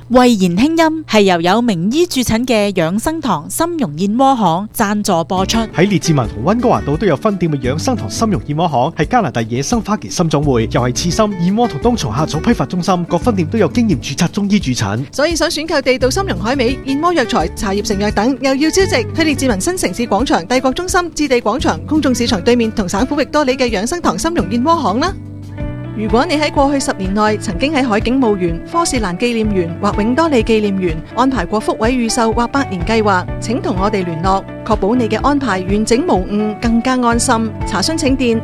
慧言輕音係由有名醫駐診嘅養生堂參茸燕窩行贊助播出。 喺列治文同溫哥華島都有分店嘅養生堂參茸燕窩行係加拿大野生花旗參總會，又係刺參、燕窩同冬蟲夏草批發中心，各分店都有經驗註冊中醫駐診。 所以想選購地道參茸海味、燕窩藥材、茶葉成藥等，又要招值去列治文新城市廣場、帝國中心、置地廣場、公眾市場對面同省府域多里嘅養生堂參茸燕窩行啦。如果你喺過去10年內曾經喺海景墓園、科士蘭紀念園或永多里紀念園安排過福位預售或百年計劃，請同我哋聯絡，確保你嘅安排完整無誤，更加安心。查詢請電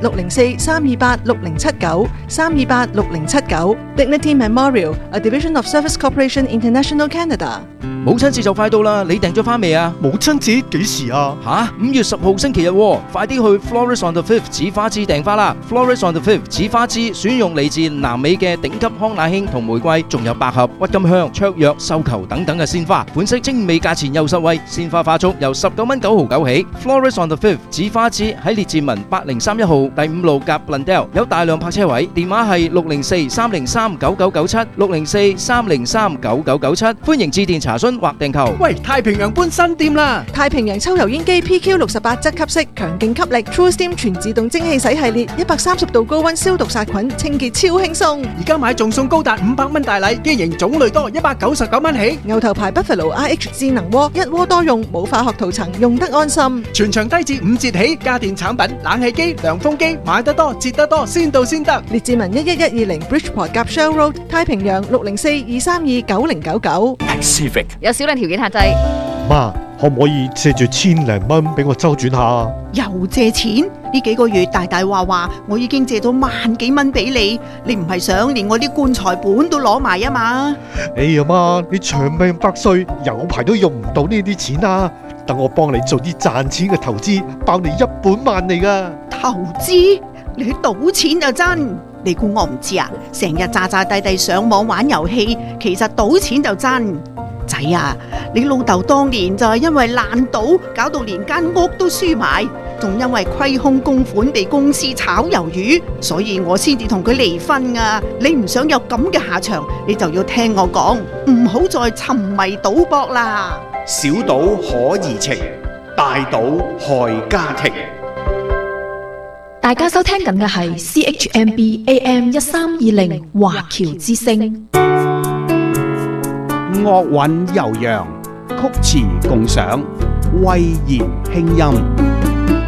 604-328-6079 328-6079 Dignity Memorial, a division of Service Corporation International Canada。 母親節就快到啦，你訂咗花未啊？ 母親節幾時啊 ？5月10號星期日喎，快啲去 Florist on the Fifth 紫花枝訂花啦。Florist on the Fifth 紫花枝選用嚟自南美嘅頂級康乃馨同玫瑰，仲有百合、鬱金香、芍藥、繡球等等嘅鮮花，款式精美，價錢又實惠。鮮花花束由19蚊9毫9起。Florist on the Fifth 紫花枝喺列治文8031號第5路夾 Blundell， 有大量泊車位，電話係604-303-9997 604-303-9997，歡迎致電查詢或訂購。 喂，太平洋搬新店啦！ 太平洋抽油煙機 PQ68 質吸式，強勁吸力 True Steam 全自動蒸汽洗系列，130度高溫消毒殺菌，清潔超輕鬆。 而家買仲送高達500蚊大禮，機型種類多，199蚊起。 牛頭牌 Buffalo RH 智能鍋，一鍋多用，冇化學塗層，用得安心。 全場低至5折起，家電產品、冷氣機、涼風機，買得多，折得多，先到先得。 列治文11120 Bridgeport 夾 Shell Road， 太平洋604-232-9099。 Pacific 有少量條件限制。 媽，可唔可以借住1000零蚊俾我周轉下？ 又借錢？呢幾個月大大話我已經借咗萬幾蚊俾你，你唔係想連我啲棺材本都攞埋啊嘛？ 哎呀媽，你長命百歲，有排都用唔到呢啲錢啊！等我幫你做啲賺錢嘅投資，包你一本萬利噶。 投資？你去賭錢就真？你估我唔知啊？成日詐詐諦諦上網玩遊戲，其實賭錢就真。仔啊，你老豆當年就係因為爛賭，搞到連間屋都輸埋，仲因為虧空公款被公司炒魷魚，所以我先至同佢離婚啊！你唔想有咁嘅下場，你就要聽我講，唔好再沉迷賭博啦。 小賭可怡情，大賭害家庭。 大家收聽緊嘅係 CHMB AM 1320華僑之聲。 樂韻悠揚，曲詞共賞，慧言輕音。